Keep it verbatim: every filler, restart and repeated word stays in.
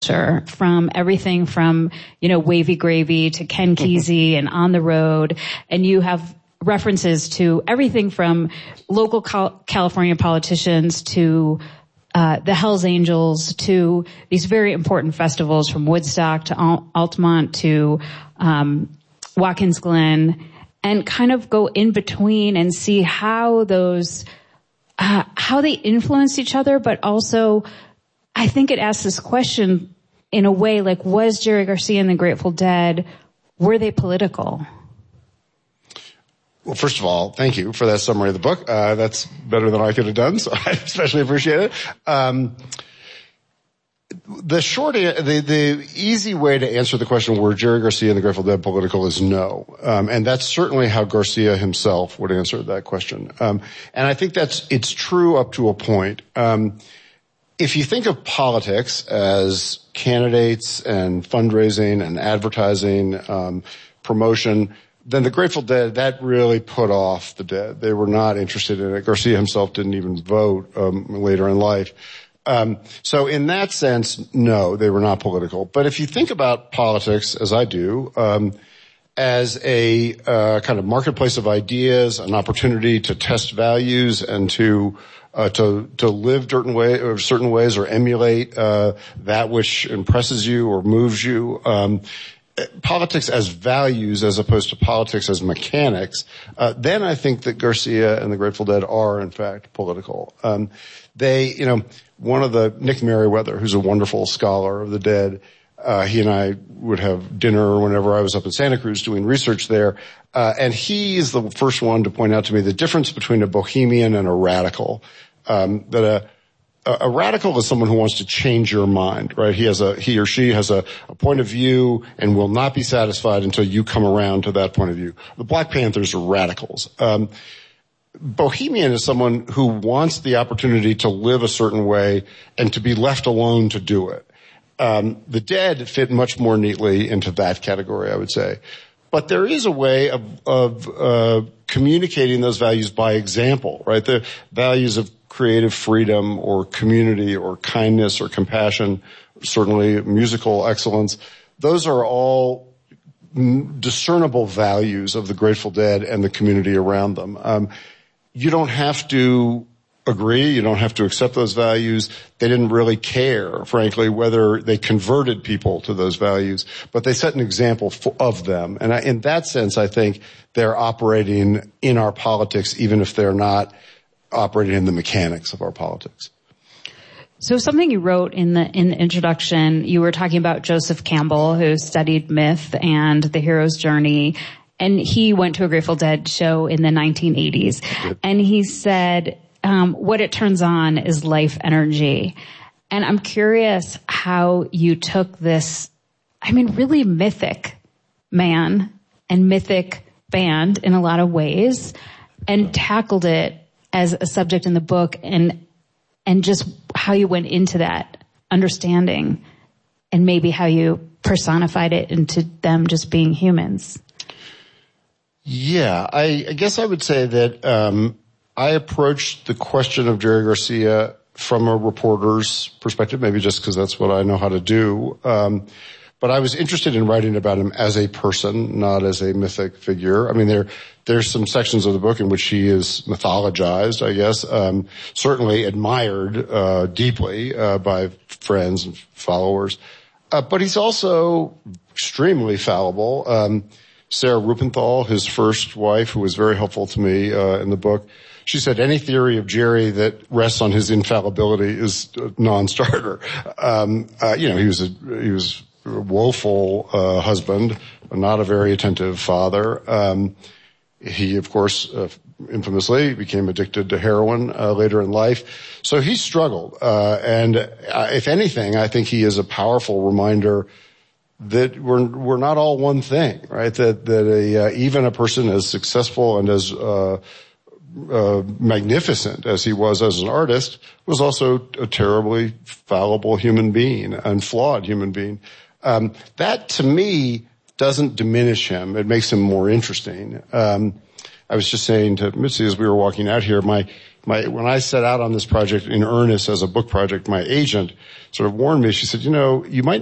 from everything from, you know, Wavy Gravy to Ken Kesey and On the Road. And you have references to everything from local Cal- California politicians to uh, the Hells Angels to these very important festivals from Woodstock to Al- Altamont to um, Watkins Glen, and kind of go in between and see how those, uh, how they influenced each other, but also I think it asks this question in a way like, was Jerry Garcia and the Grateful Dead, were they political? Well, first of all, thank you for that summary of the book. Uh, that's better than I could have done, so I especially appreciate it. Um, the short, the, the easy way to answer the question, were Jerry Garcia and the Grateful Dead political, is no. Um, and that's certainly how Garcia himself would answer that question. Um, and I think that's, it's true up to a point. Um, if you think of politics as candidates and fundraising and advertising, um, promotion, then the Grateful Dead, that really put off the Dead. They were not interested in it. Garcia himself didn't even vote um, later in life. Um, so in that sense, no, they were not political. But if you think about politics, as I do, um, as a uh, kind of marketplace of ideas, an opportunity to test values and to uh, to to live certain way or certain ways or emulate uh, that which impresses you or moves you. Um, politics as values as opposed to politics as mechanics, uh, then I think that Garcia and the Grateful Dead are, in fact, political. Um, they, you know, one of the, Nick Merriweather, who's a wonderful scholar of the Dead, uh, he and I would have dinner whenever I was up in Santa Cruz doing research there, uh, and he is the first one to point out to me the difference between a bohemian and a radical. Um, that a A radical is someone who wants to change your mind, right? He has a, he or she has a, a point of view and will not be satisfied until you come around to that point of view. The Black Panthers are radicals. Um, Bohemian is someone who wants the opportunity to live a certain way and to be left alone to do it. Um, the Dead fit much more neatly into that category, I would say. But there is a way of, of, uh, communicating those values by example, right? The values of creative freedom or community or kindness or compassion, certainly musical excellence. Those are all discernible values of the Grateful Dead and the community around them. Um, you don't have to agree. You don't have to accept those values. They didn't really care, frankly, whether they converted people to those values, but they set an example for, of them. And I, in that sense, I think they're operating in our politics, even if they're not operating in the mechanics of our politics. So something you wrote in the in the introduction, you were talking about Joseph Campbell, who studied myth and the hero's journey, and he went to a Grateful Dead show in the nineteen eighties, and he said, um, what it turns on is life energy. And I'm curious how you took this, I mean, really mythic man and mythic band in a lot of ways and tackled it as a subject in the book, and and just how you went into that understanding and maybe how you personified it into them just being humans. Yeah, I, I guess I would say that um I approached the question of Jerry Garcia from a reporter's perspective, maybe just because that's what I know how to do. Um But I was interested in writing about him as a person, not as a mythic figure. I mean, there, there's some sections of the book in which he is mythologized, I guess, um, certainly admired, uh, deeply, uh, by friends and followers. Uh, but he's also extremely fallible. Um, Sarah Rupenthal, his first wife, who was very helpful to me, uh, in the book, she said any theory of Jerry that rests on his infallibility is a non-starter. Um, uh, you know, he was a, he was, woeful uh, husband, not a very attentive father. Um, he, of course, uh, infamously became addicted to heroin uh, later in life. So he struggled. Uh, and uh, if anything, I think he is a powerful reminder that we're we're not all one thing, right? That that a, uh, even a person as successful and as uh, uh, magnificent as he was as an artist was also a terribly fallible human being and flawed human being. Um, that to me doesn't diminish him. It makes him more interesting. Um, I was just saying to Mitzi as we were walking out here, my my, when I set out on this project in earnest as a book project, my agent sort of warned me. She said, you know, you might